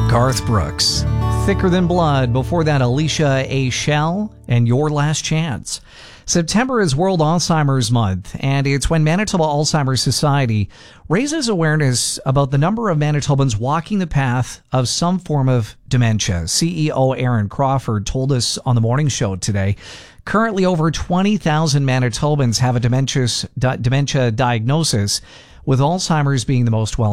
Garth Brooks, Thicker Than Blood. Before that, Alicia A. Shell and Your Last Chance. September is World Alzheimer's Month, and it's when Manitoba Alzheimer's Society raises awareness about the number of Manitobans walking the path of some form of dementia. CEO Aaron Crawford told us on the morning show today, currently over 20,000 Manitobans have a dementia diagnosis, with Alzheimer's being the most well